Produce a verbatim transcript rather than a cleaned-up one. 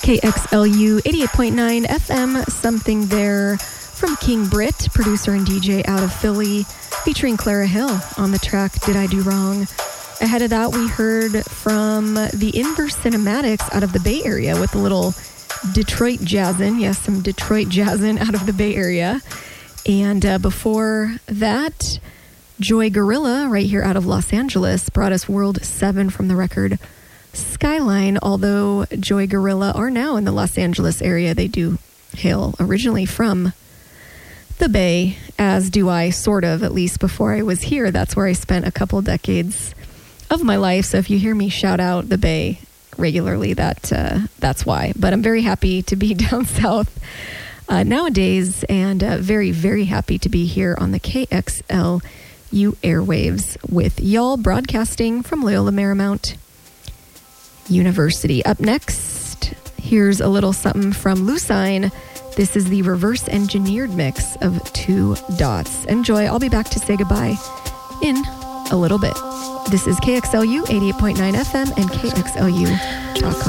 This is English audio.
K X L U eighty-eight point nine F M, Something There from King Britt, producer and D J out of Philly, featuring Clara Hill on the track Did I Do Wrong. Ahead of that, we heard from the Inverse Cinematics out of the Bay Area with a little Detroit jazzin'. Yes, some Detroit jazzin' out of the Bay Area. And uh, before that, Joy Gorilla, right here out of Los Angeles, brought us World seven from the record Skyline. Although Joy Gorilla are now in the Los Angeles area, they do hail originally from the Bay, as do I, sort of, at least before I was here. That's where I spent a couple decades of my life. So if you hear me shout out the Bay regularly, that uh, that's why. But I'm very happy to be down south uh, nowadays, and uh, very, very happy to be here on the K X L U airwaves with y'all, broadcasting from Loyola Marymount University. Up next, here's a little something from Lucine. This is the reverse engineered mix of Two Dots. Enjoy. I'll be back to say goodbye in a little bit. This is K X L U eighty-eight point nine F M and K X L U dot com.